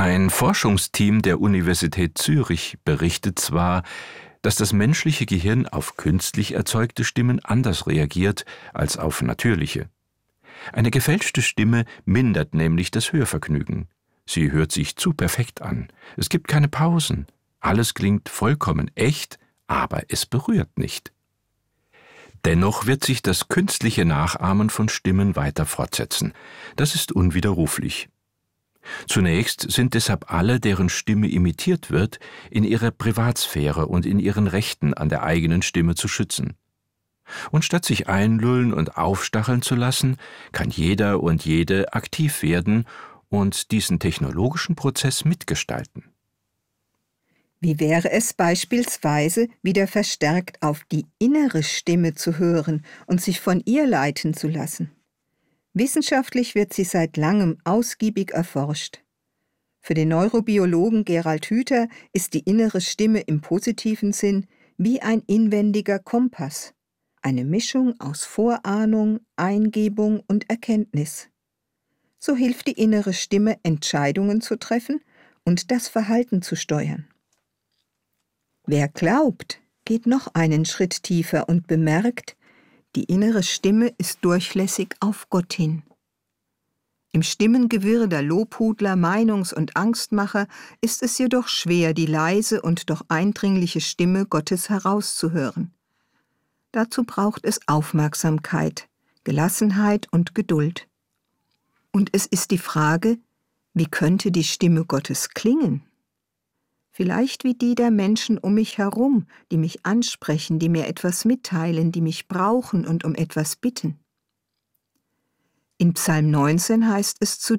Ein Forschungsteam der Universität Zürich berichtet zwar, dass das menschliche Gehirn auf künstlich erzeugte Stimmen anders reagiert als auf natürliche. Eine gefälschte Stimme mindert nämlich das Hörvergnügen. Sie hört sich zu perfekt an. Es gibt keine Pausen. Alles klingt vollkommen echt, aber es berührt nicht. Dennoch wird sich das künstliche Nachahmen von Stimmen weiter fortsetzen. Das ist unwiderruflich. Zunächst sind deshalb alle, deren Stimme imitiert wird, in ihrer Privatsphäre und in ihren Rechten an der eigenen Stimme zu schützen. Und statt sich einlullen und aufstacheln zu lassen, kann jeder und jede aktiv werden und diesen technologischen Prozess mitgestalten. Wie wäre es beispielsweise, wieder verstärkt auf die innere Stimme zu hören und sich von ihr leiten zu lassen? Wissenschaftlich wird sie seit langem ausgiebig erforscht. Für den Neurobiologen Gerald Hüther ist die innere Stimme im positiven Sinn wie ein inwendiger Kompass, eine Mischung aus Vorahnung, Eingebung und Erkenntnis. So hilft die innere Stimme, Entscheidungen zu treffen und das Verhalten zu steuern. Wer glaubt, geht noch einen Schritt tiefer und bemerkt, die innere Stimme ist durchlässig auf Gott hin. Im Stimmengewirr der Lobhudler, Meinungs- und Angstmacher ist es jedoch schwer, die leise und doch eindringliche Stimme Gottes herauszuhören. Dazu braucht es Aufmerksamkeit, Gelassenheit und Geduld. Und es ist die Frage, wie könnte die Stimme Gottes klingen? Vielleicht wie die der Menschen um mich herum, die mich ansprechen, die mir etwas mitteilen, die mich brauchen und um etwas bitten. In Psalm 19 heißt es zu